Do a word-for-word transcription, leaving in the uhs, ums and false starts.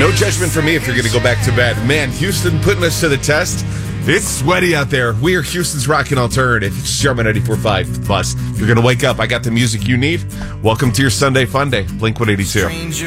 No judgment from me if you're going to go back to bed. Man, Houston putting us to the test. It's sweaty out there. We are Houston's Rockin' Alternative. It's Sherman ninety-four point five. Plus, if you're going to wake up, I got the music you need. Welcome to your Sunday Fun Day. Blink one eighty-two.